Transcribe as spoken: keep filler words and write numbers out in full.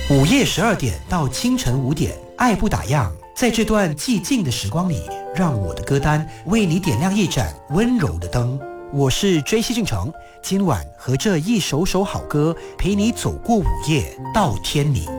午夜十二点到清晨五点，爱不打烊。在这段寂静的时光里，让我的歌单为你点亮一盏温柔的灯。我是 J C 俊成，今晚和这一首首好歌陪你走过午夜到天明。